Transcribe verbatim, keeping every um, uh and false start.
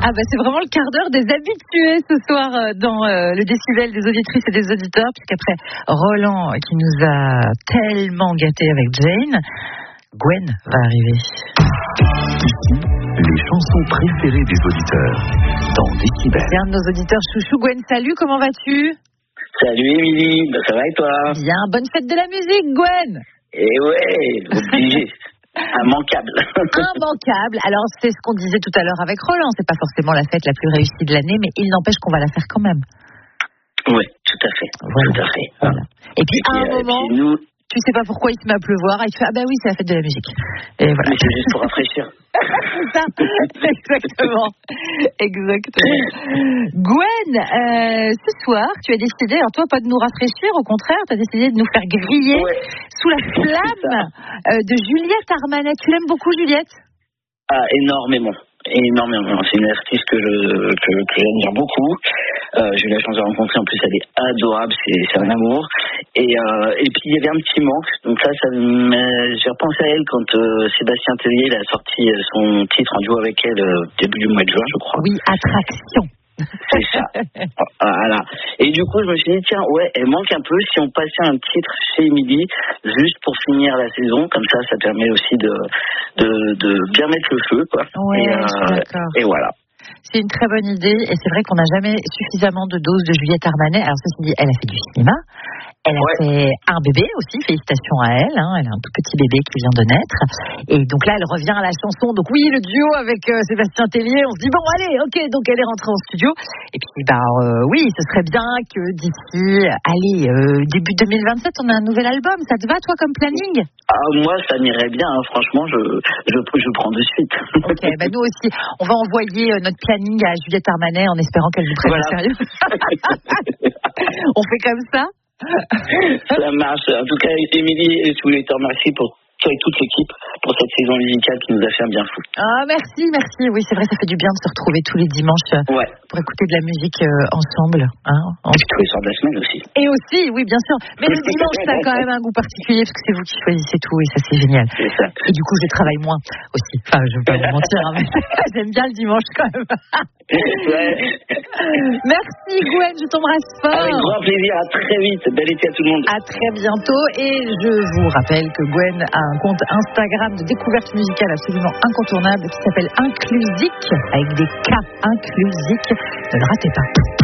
Ah bah c'est vraiment le quart d'heure des habitués ce soir dans euh, le décibel des auditrices et des auditeurs, puisqu'après Roland qui nous a tellement gâtés avec Jane, Gwen va arriver. Ici, les chansons préférées des auditeurs dans Décibel. C'est un de nos auditeurs chouchou. Gwen, salut, comment vas-tu? Salut Émilie, ben, ça va et toi? Bien, bonne fête de la musique Gwen. Eh ouais, obligé. Immanquable. Immanquable. Alors, c'est ce qu'on disait tout à l'heure avec Roland. C'est pas forcément la fête la plus réussie de l'année, mais il n'empêche qu'on va la faire quand même. Oui, tout à fait. Voilà. Tout à fait. Voilà. Et puis, et à puis, un euh, moment, puis nous... tu sais pas pourquoi il se met à pleuvoir, et tu fais, ah ben oui, c'est la fête de la musique. Et voilà. Mais c'est juste pour rafraîchir. C'est ça. Exactement. Exactement. Gwen, euh, ce soir, tu as décidé, alors toi, pas de nous rafraîchir, au contraire, tu as décidé de nous faire griller Ouais. sous la flamme euh, de Juliette Armanet. Tu l'aimes beaucoup, Juliette? Ah, énormément. Énormément. C'est une artiste que je que, que j'admire beaucoup. Euh, j'ai eu la chance de la rencontrer. En plus, elle est adorable. C'est, c'est un amour. Et, euh, et puis, il y avait un petit manque. Donc là, ça m'a- j'ai repensé à elle quand euh, Sébastien Tellier il a sorti son titre en duo avec elle euh, début du mois de juin, je crois. Oui, Attraction. C'est ça. Voilà. Et du coup, je me suis dit, tiens, ouais, elle manque un peu. Si on passait un titre chez Émilie, juste pour finir la saison, comme ça, ça permet aussi de, de, de bien mettre le feu, quoi. Ouais, et, je suis d'accord. et voilà. C'est une très bonne idée, et c'est vrai qu'on n'a jamais suffisamment de doses de Juliette Armanet. Alors, ceci dit, elle a fait du cinéma. Elle a Ouais. fait un bébé aussi, félicitations à elle, hein. Elle a un tout petit bébé qui vient de naître. Et donc là, elle revient à la chanson. Donc oui, le duo avec euh, Sébastien Tellier, on se dit, bon, allez, ok, donc elle est rentrée en studio. Et puis, bah euh, oui, ce serait bien que d'ici, allez, euh, début deux mille vingt-sept, on a un nouvel album. Ça te va, toi, comme planning? Ah, moi, ça m'irait bien, hein. Franchement, je, je, je prends de suite. Ok, bah nous aussi, on va envoyer euh, notre planning à Juliette Armanet en espérant qu'elle nous prenne Voilà. au sérieux. On fait comme ça? Ça marche. En tout cas, Émilie, je voulais te remercier pour toi et toute l'équipe pour cette saison musicale qui nous a fait un bien fou. Ah, merci, merci. Oui, c'est vrai, ça fait du bien de se retrouver tous les dimanches euh, Ouais. pour écouter de la musique euh, ensemble. Hein, en- Et puis tous les soirs de la semaine aussi. Et aussi, oui, bien sûr. Mais le dimanche, ça a quand même un goût particulier parce que c'est vous qui choisissez tout et ça, c'est génial. C'est ça. Et du coup, je travaille moins aussi. Enfin, je vais pas vous mentir, hein, mais j'aime bien le dimanche quand même. Ouais. Merci, Gwen, je t'embrasse fort. Avec grand plaisir. À très vite. Bel été à tout le monde. À très bientôt, et je vous rappelle que Gwen a un compte Instagram de découverte musicale absolument incontournable qui s'appelle Inclusique, avec des K, Inclusique. Ne le ratez pas.